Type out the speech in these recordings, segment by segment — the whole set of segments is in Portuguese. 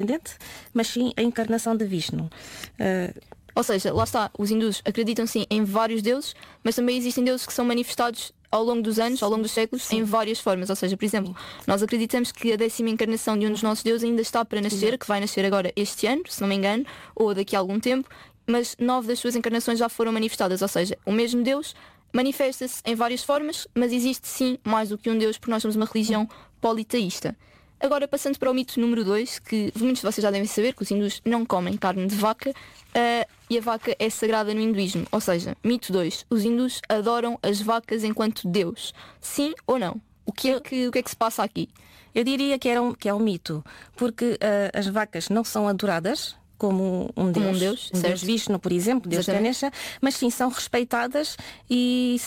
independente, mas sim a encarnação de Vishnu. Ou seja, lá está, os hindus acreditam sim em vários deuses, mas também existem deuses que são manifestados ao longo dos anos, ao longo dos séculos, em várias formas. Ou seja, por exemplo, nós acreditamos que a 10ª encarnação de um dos nossos deuses ainda está para nascer, que vai nascer agora este ano, se não me engano, ou daqui a algum tempo, mas 9 das suas encarnações já foram manifestadas. Ou seja, o mesmo Deus manifesta-se em várias formas, mas existe sim mais do que um Deus, porque nós somos uma religião politeísta. Agora, passando para o mito número 2, que muitos de vocês já devem saber que os hindus não comem carne de vaca, e a vaca é sagrada no hinduísmo. Ou seja, mito 2, os hindus adoram as vacas enquanto Deus. Sim ou não? O que é que se passa aqui? Eu diria que é um mito, porque as vacas não são adoradas como um Deus, Deus Vishnu, por exemplo, Deus Ganesha, mas sim são respeitadas e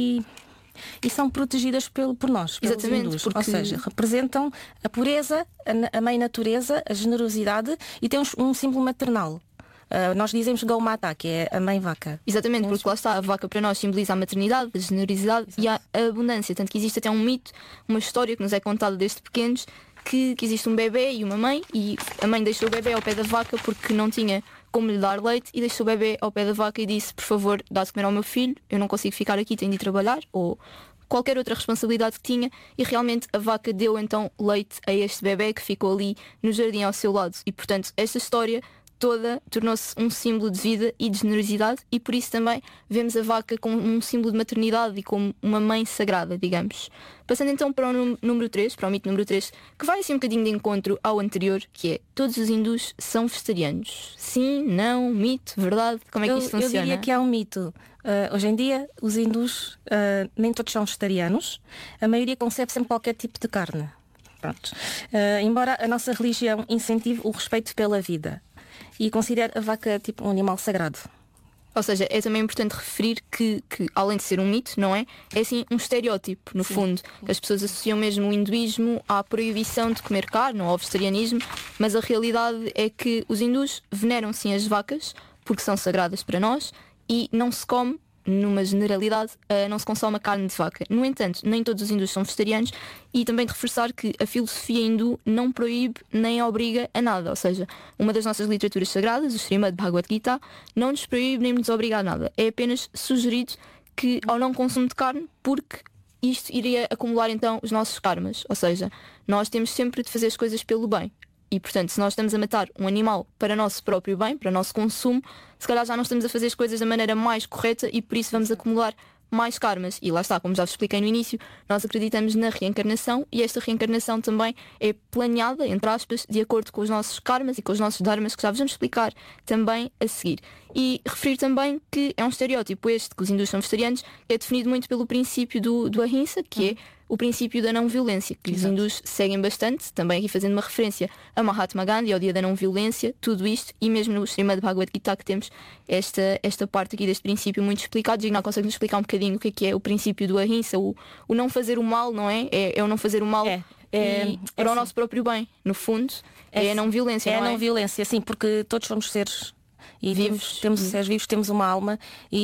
são protegidas por nós, pelos hindus. Porque... Ou seja, representam a pureza, a mãe natureza, a generosidade e tem um símbolo maternal. Nós dizemos Gaumata, que é a mãe vaca. Exatamente, porque lá está, a vaca para nós simboliza a maternidade, a generosidade e a abundância. Tanto que existe até um mito, uma história que nos é contada desde pequenos, que existe um bebê e uma mãe, e a mãe deixou o bebê ao pé da vaca porque não tinha como lhe dar leite, e deixou o bebê ao pé da vaca e disse: por favor, dá de comer ao meu filho, eu não consigo ficar aqui, tenho de ir trabalhar, ou qualquer outra responsabilidade que tinha. E realmente a vaca deu então leite a este bebê que ficou ali no jardim ao seu lado. E portanto esta história toda tornou-se um símbolo de vida e de generosidade, e por isso também vemos a vaca como um símbolo de maternidade e como uma mãe sagrada, digamos. Passando então para o número 3, para o mito número 3, que vai assim um bocadinho de encontro ao anterior, que é: todos os hindus são vegetarianos. Sim, não, mito, verdade? Como é que isto funciona? Eu diria que é um mito. Hoje em dia os hindus nem todos são vegetarianos. A maioria concebe sempre qualquer tipo de carne. Pronto. Embora a nossa religião incentive o respeito pela vida e considera a vaca tipo um animal sagrado. Ou seja, é também importante referir que além de ser um mito, não é? É assim um estereótipo, no fundo. As pessoas associam mesmo o hinduísmo à proibição de comer carne ou ao vegetarianismo, mas a realidade é que os hindus veneram sim as vacas, porque são sagradas para nós, e não se come, numa generalidade, não se consome a carne de vaca. No entanto, nem todos os hindus são vegetarianos, e também de reforçar que a filosofia hindu não proíbe nem obriga a nada. Ou seja, uma das nossas literaturas sagradas, o Srimad Bhagavad Gita, não nos proíbe nem nos obriga a nada. É apenas sugerido que ao não consumo de carne, porque isto iria acumular então os nossos karmas. Ou seja, nós temos sempre de fazer as coisas pelo bem. E, portanto, se nós estamos a matar um animal para nosso próprio bem, para nosso consumo, se calhar já não estamos a fazer as coisas da maneira mais correta, e por isso vamos acumular mais karmas. E lá está, como já vos expliquei no início, nós acreditamos na reencarnação, e esta reencarnação também é planeada, entre aspas, de acordo com os nossos karmas e com os nossos dharmas, que já vos vamos explicar também a seguir. E referir também que é um estereótipo este, que os hindus são vegetarianos, é definido muito pelo princípio do ahimsa, que é o princípio da não-violência, que os hindus seguem bastante, também aqui fazendo uma referência a Mahatma Gandhi, ao dia da não-violência, tudo isto, e mesmo no Srimad Bhagavad Gita que temos esta parte aqui deste princípio muito explicado. Digna, consegue-nos explicar um bocadinho o que é o princípio do ahimsa, o não fazer o mal, não é? É o não fazer o mal para o nosso próprio bem, no fundo, é a não-violência, não é? É a não-violência, sim, porque todos somos seres e temos seres vivos, temos uma alma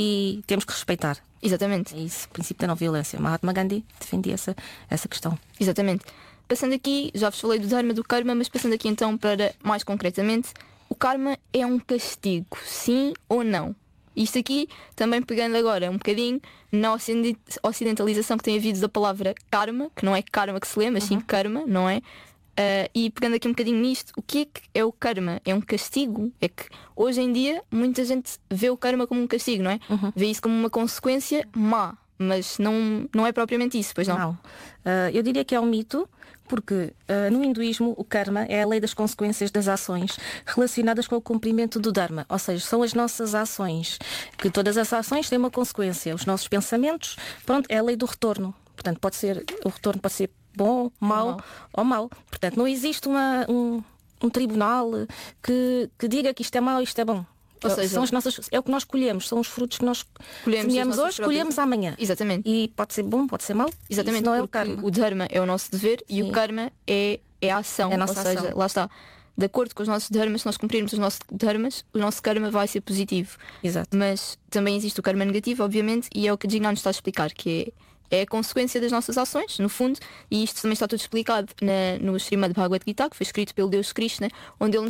e temos que respeitar. Exatamente. É isso, o princípio da não violência. Mahatma Gandhi defendia essa questão. Exatamente. Passando aqui, já vos falei do dharma, do karma, mas passando aqui então para mais concretamente, o karma é um castigo, sim ou não? Isto aqui, também pegando agora um bocadinho na ocidentalização que tem havido da palavra karma, que não é karma que se lê, mas sim karma, não é? E pegando aqui um bocadinho nisto, o que é o karma? É um castigo? É que hoje em dia muita gente vê o karma como um castigo, não é? Vê isso como uma consequência má, mas não é propriamente isso, pois não? Não. Eu diria que é um mito, porque no hinduísmo o karma é a lei das consequências das ações relacionadas com o cumprimento do dharma. Ou seja, são as nossas ações, que todas as ações têm uma consequência. Os nossos pensamentos, pronto, é a lei do retorno. Portanto, o retorno pode ser bom, mau ou mau. Portanto, não existe um tribunal que diga que isto é mau e isto é bom. Ou seja, é o que nós colhemos, são os frutos que nós colhemos hoje, colhemos amanhã. Exatamente. E pode ser bom, pode ser mau. Exatamente, não é o karma. O dharma é o nosso dever e o karma é a ação. É a nossa ação. Seja, lá está. De acordo com os nossos dharmas, se nós cumprirmos os nossos dharmas, o nosso karma vai ser positivo. Exato. Mas também existe o karma negativo, obviamente, e é o que a Digna nos está a explicar, que é a consequência das nossas ações, no fundo, e isto também está tudo explicado no Srimad Bhagavad Gita, que foi escrito pelo Deus Krishna, onde ele